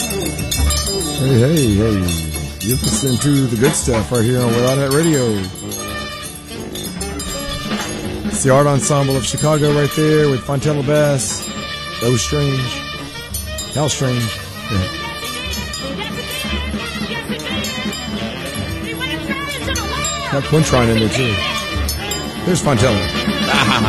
Hey. You're listening to the good stuff right here on Without It Radio. It's the Art Ensemble of Chicago right there with Fontella Bass. So strange. How strange. Yeah. Got Quintron in there too. Here's Fontella.